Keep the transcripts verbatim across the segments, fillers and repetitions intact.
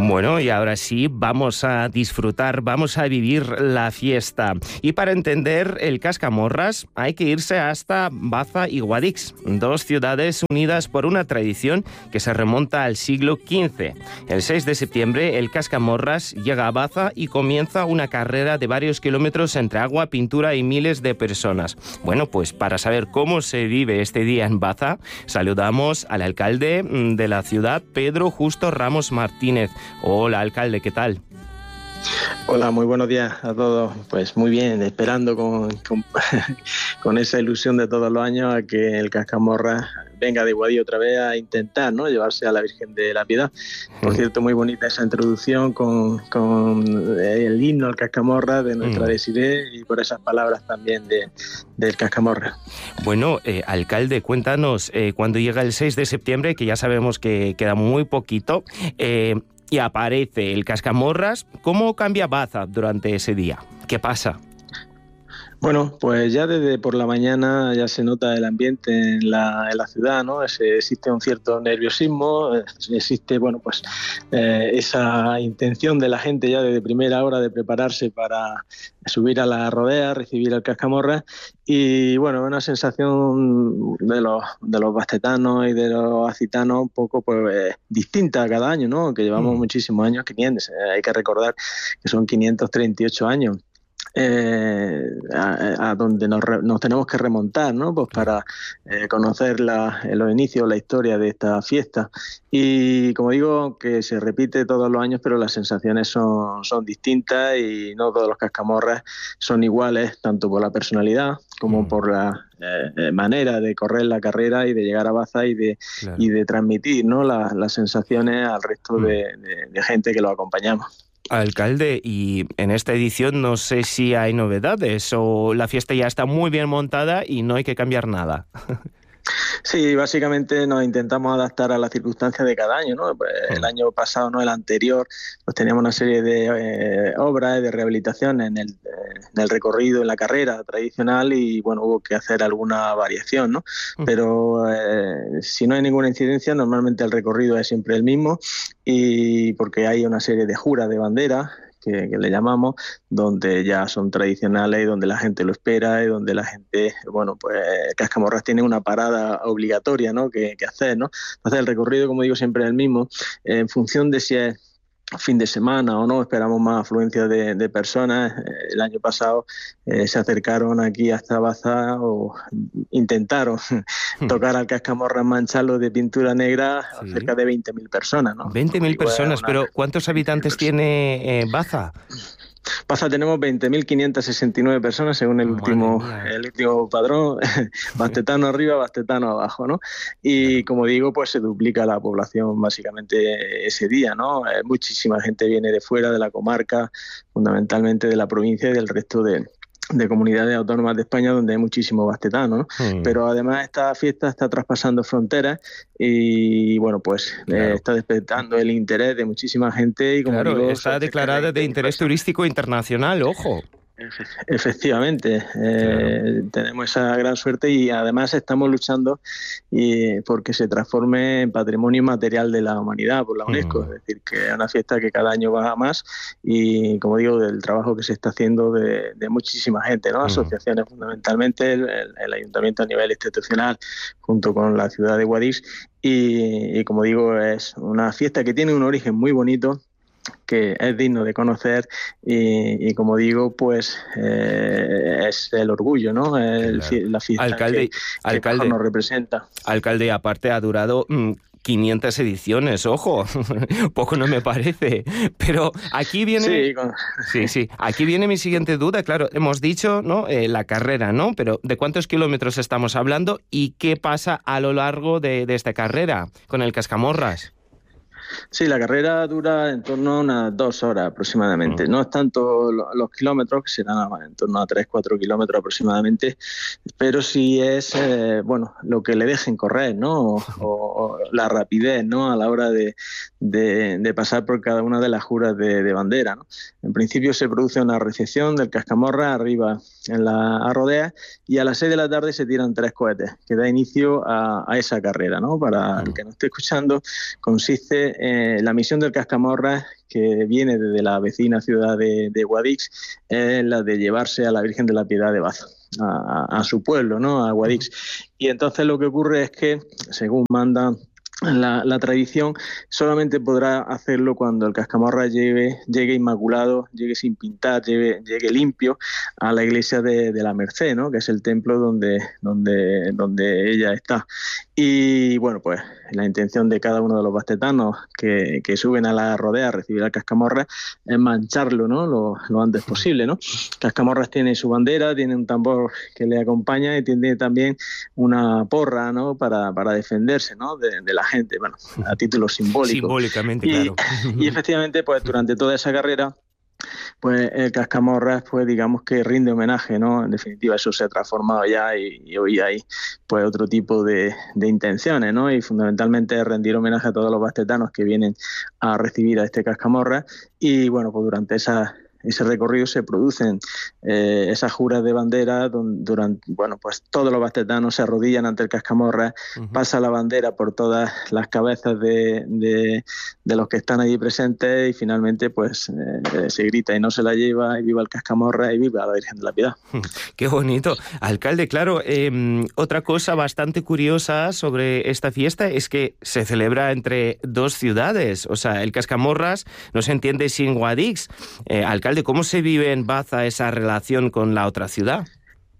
Bueno, y ahora sí, vamos a disfrutar, vamos a vivir la fiesta. Y para entender el Cascamorras hay que irse hasta Baza y Guadix, dos ciudades unidas por una tradición que se remonta al siglo quince. El seis de septiembre el Cascamorras llega a Baza y comienza una carrera de varios kilómetros entre agua, pintura y miles de personas. Bueno, pues para saber cómo se vive este día en Baza, saludamos al alcalde de la ciudad, Pedro Justo Ramos Martínez. Hola, alcalde, ¿qué tal? Hola, muy buenos días a todos. Pues muy bien, esperando con, con, con esa ilusión de todos los años a que el Cascamorras venga de Guadix otra vez a intentar, ¿no?, llevarse a la Virgen de la Piedad. Por cierto, muy bonita esa introducción con, con el himno al Cascamorras de nuestra mm. Desiré, y por esas palabras también de, del Cascamorras. Bueno, eh, alcalde, cuéntanos, eh, cuando llega el seis de septiembre, que ya sabemos que queda muy poquito, eh, y aparece el Cascamorras, ¿cómo cambia Baza durante ese día? ¿Qué pasa? Bueno, pues ya desde por la mañana ya se nota el ambiente en la, en la ciudad, ¿no? Existe un cierto nerviosismo, existe, bueno, pues eh, esa intención de la gente ya desde primera hora de prepararse para subir a la rodea, recibir al Cascamorras, y bueno, una sensación de los de los bastetanos y de los acitanos un poco pues eh, distinta cada año, ¿no? Que llevamos mm. muchísimos años, quinientos, eh, hay que recordar que son quinientos treinta y ocho años. Eh, a, a donde nos, re, nos tenemos que remontar, ¿no?, pues para eh, conocer la, los inicios, la historia de esta fiesta. Y como digo, que se repite todos los años, pero las sensaciones son, son distintas, y no todos los Cascamorras son iguales, tanto por la personalidad como mm. por la eh, manera de correr la carrera y de llegar a Baza y de, claro. y de transmitir, ¿no?, la, las sensaciones al resto mm. de, de, de gente que lo acompañamos. Alcalde, y en esta edición no sé si hay novedades o la fiesta ya está muy bien montada y no hay que cambiar nada. Sí, básicamente nos intentamos adaptar a las circunstancias de cada año, ¿no? Pues el año pasado, no el anterior, pues teníamos una serie de eh, obras de rehabilitación en el, eh, en el recorrido, en la carrera tradicional, y bueno, hubo que hacer alguna variación, ¿no? Pero eh, si no hay ninguna incidencia, normalmente el recorrido es siempre el mismo, y porque hay una serie de juras de bandera Que, que le llamamos, donde ya son tradicionales y donde la gente lo espera y donde la gente, bueno, pues Cascamorras tiene una parada obligatoria, ¿no?, que, que hacer, ¿no? Entonces el recorrido, como digo, siempre es el mismo, eh, en función de si es fin de semana o no, esperamos más afluencia de, de personas. El año pasado eh, se acercaron aquí hasta Baza o intentaron tocar al Cascamorras, mancharlo de pintura negra, sí. cerca de veinte mil personas, ¿no? veinte mil personas, una... pero ¿cuántos habitantes tiene eh, Baza? Baza tenemos veinte mil quinientas sesenta y nueve personas según el último, el último padrón, bastetano arriba, bastetano abajo, ¿no? Y como digo, pues se duplica la población básicamente ese día, ¿no? Eh, muchísima gente viene de fuera de la comarca, fundamentalmente de la provincia y del resto de, de comunidades autónomas de España, donde hay muchísimo bastetano, ¿no? Mm. Pero además esta fiesta está traspasando fronteras y bueno, pues claro. eh, está despertando el interés de muchísima gente, y como claro, digo, está declarada de interés personas. turístico internacional, ojo. Efectivamente, eh, claro. tenemos esa gran suerte, y además estamos luchando y porque se transforme en patrimonio inmaterial de la humanidad por la UNESCO, mm. es decir, que es una fiesta que cada año va a más, y como digo, del trabajo que se está haciendo de, de muchísima gente, ¿no? Asociaciones mm. fundamentalmente, el, el Ayuntamiento a nivel institucional junto con la ciudad de Guadix, y, y como digo, es una fiesta que tiene un origen muy bonito, que es digno de conocer, y, y como digo, pues eh, es el orgullo, ¿no? El, claro. La fiesta alcalde, que, alcalde, que nos representa. Alcalde, aparte ha durado mmm, quinientas ediciones, ojo, poco no me parece, pero aquí viene... Sí, con... sí, sí, aquí viene mi siguiente duda, claro, hemos dicho, ¿no?, eh, la carrera, ¿no?, pero ¿de cuántos kilómetros estamos hablando y qué pasa a lo largo de, de esta carrera con el Cascamorras? Sí, la carrera dura en torno a unas dos horas aproximadamente. Uh-huh. No es tanto los kilómetros, que serán en torno a tres, cuatro kilómetros aproximadamente, pero sí es, eh, bueno, lo que le dejen correr, ¿no? O, o la rapidez, ¿no? A la hora de, de, de pasar por cada una de las juras de, de bandera, ¿no? En principio se produce una recepción del Cascamorras arriba en la rodea, y a las seis de la tarde se tiran tres cohetes, que da inicio a, a esa carrera, ¿no? Para uh-huh. el que no esté escuchando, consiste eh, la misión del Cascamorras, que viene desde la vecina ciudad de, de Guadix, es la de llevarse a la Virgen de la Piedad de Baza a, a su pueblo, ¿no? A Guadix. Y entonces lo que ocurre es que, según manda La, la tradición, solamente podrá hacerlo cuando el Cascamorras llegue, llegue inmaculado, llegue sin pintar, llegue, llegue limpio a la iglesia de, de la Merced, ¿no? Que es el templo donde, donde, donde ella está. Y bueno, pues la intención de cada uno de los bastetanos que, que suben a la rodea a recibir al Cascamorras es mancharlo, ¿no? Lo, lo antes posible, ¿no? Cascamorras tiene su bandera, tiene un tambor que le acompaña y tiene también una porra, ¿no? Para, para defenderse, ¿no? De, de la gente, bueno, a título simbólico. Simbólicamente, y, claro. Y efectivamente, pues durante toda esa carrera, pues el Cascamorras, pues digamos que rinde homenaje, ¿no? En definitiva, eso se ha transformado ya y, y hoy hay pues otro tipo de, de intenciones, ¿no? Y fundamentalmente rendir homenaje a todos los bastetanos que vienen a recibir a este Cascamorras. Y bueno, pues durante esa ese recorrido se producen eh, esas juras de bandera donde, durante, bueno, pues todos los bastetanos se arrodillan ante el Cascamorras, uh-huh. Pasa la bandera por todas las cabezas de, de, de los que están allí presentes y finalmente pues eh, se grita y no se la lleva y viva el Cascamorras y viva la Virgen de la Piedad. Qué bonito. Alcalde, claro, eh, otra cosa bastante curiosa sobre esta fiesta es que se celebra entre dos ciudades, o sea, el Cascamorras no se entiende sin Guadix. Eh, alcalde, ¿cómo se vive en Baza esa relación con la otra ciudad?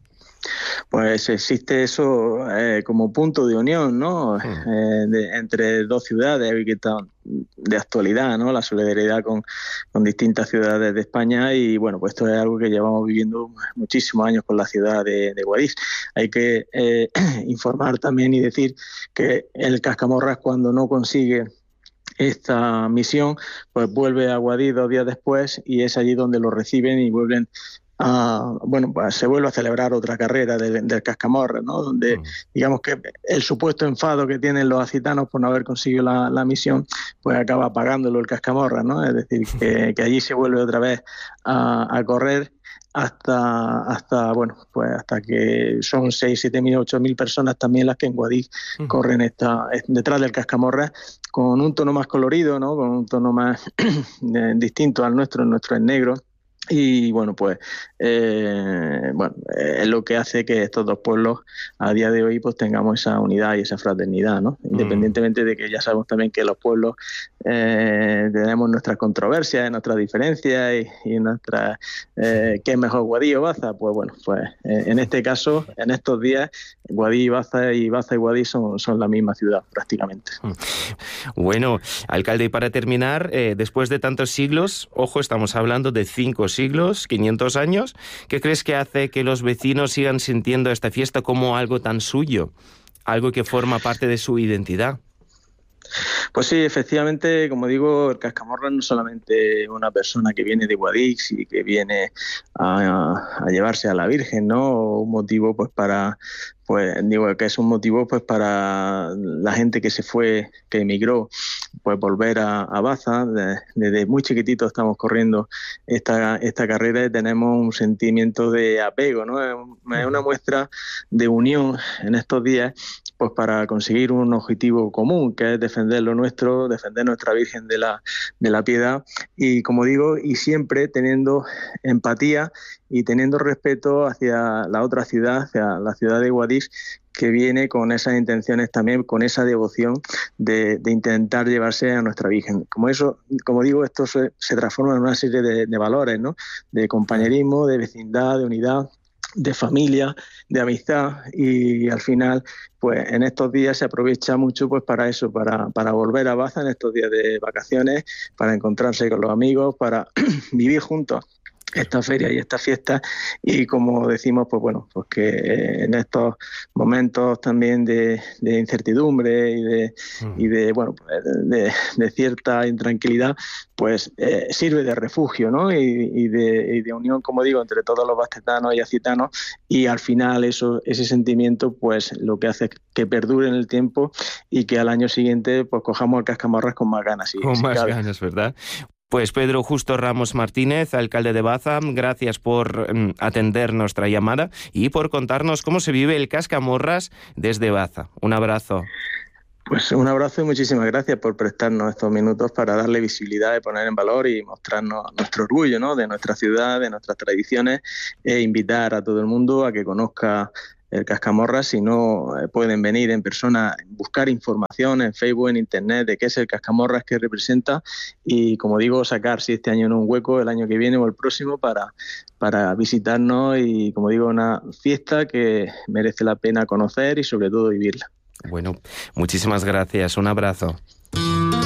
Pues existe eso eh, como punto de unión, ¿no? Mm. Eh, de, entre dos ciudades que están de actualidad, ¿no? La solidaridad con, con distintas ciudades de España y bueno, pues esto es algo que llevamos viviendo muchísimos años con la ciudad de, de Guadix. Hay que eh, informar también y decir que el Cascamorras, cuando no consigue esta misión, pues vuelve a Guadix dos días después y es allí donde lo reciben y vuelven a, bueno, pues se vuelve a celebrar otra carrera del, del Cascamorras, ¿no? Donde, mm. digamos que el supuesto enfado que tienen los acitanos por no haber conseguido la, la misión, pues acaba pagándolo el Cascamorras, ¿no? Es decir, que, que allí se vuelve otra vez a, a correr hasta hasta bueno pues hasta que son seis, siete mil, ocho mil personas también las que en Guadix uh-huh. corren esta detrás del Cascamorras con un tono más colorido, ¿no? Con un tono más distinto al nuestro, el nuestro es negro. Y bueno, pues eh, bueno, eh, es lo que hace que estos dos pueblos a día de hoy pues tengamos esa unidad y esa fraternidad, ¿no? Independientemente de que ya sabemos también que los pueblos eh, tenemos nuestras controversias, nuestras diferencias y, y nuestras eh, ¿qué es mejor, Guadix o Baza? Pues bueno, pues eh, en este caso, en estos días, Guadix y Baza y Baza y Guadix son, son la misma ciudad prácticamente. Bueno, alcalde, y para terminar, eh, después de tantos siglos, ojo, estamos hablando de cinco siglos, quinientos años, ¿qué crees que hace que los vecinos sigan sintiendo esta fiesta como algo tan suyo, algo que forma parte de su identidad? Pues sí, efectivamente, como digo, el Cascamorras no es solamente una persona que viene de Guadix y que viene a, a llevarse a la Virgen, ¿no? Un motivo pues para... pues digo que es un motivo pues para la gente que se fue, que emigró, pues volver a, a Baza. Desde, desde muy chiquitito estamos corriendo esta esta carrera y tenemos un sentimiento de apego, ¿no? Es una muestra de unión en estos días, pues para conseguir un objetivo común, que es defender lo nuestro, defender nuestra Virgen de la de la Piedad y, como digo, y siempre teniendo empatía y teniendo respeto hacia la otra ciudad, hacia la ciudad de Guadix, que viene con esas intenciones también, con esa devoción de, de intentar llevarse a nuestra Virgen. Como eso, como digo, esto se, se transforma en una serie de, de valores, ¿no? De compañerismo, de vecindad, de unidad, de familia, de amistad y al final pues en estos días se aprovecha mucho pues para eso, para, para volver a Baza en estos días de vacaciones, para encontrarse con los amigos, para vivir juntos esta feria y esta fiesta y, como decimos, pues bueno, pues que en estos momentos también de, de incertidumbre y de, mm. y de bueno pues de, de cierta intranquilidad, pues eh, sirve de refugio, ¿no? Y, y, de, y de unión, como digo, entre todos los bastetanos y acitanos, y al final eso, ese sentimiento pues lo que hace es que perdure en el tiempo y que al año siguiente pues cojamos el Cascamorras con más ganas. Y, con si más cabe. ganas, ¿verdad? Pues Pedro Justo Ramos Martínez, alcalde de Baza, gracias por mm, atender nuestra llamada y por contarnos cómo se vive el Cascamorras desde Baza. Un abrazo. Pues un abrazo y muchísimas gracias por prestarnos estos minutos para darle visibilidad y poner en valor y mostrarnos nuestro orgullo, ¿no?, de nuestra ciudad, de nuestras tradiciones, e invitar a todo el mundo a que conozca el Cascamorras. Si no eh, pueden venir en persona, buscar información en Facebook, en Internet, de qué es el Cascamorras, qué representa, y, como digo, sacar, si este año no un hueco, el año que viene o el próximo, para, para visitarnos, y, como digo, una fiesta que merece la pena conocer y sobre todo vivirla. Bueno, muchísimas gracias. Un abrazo.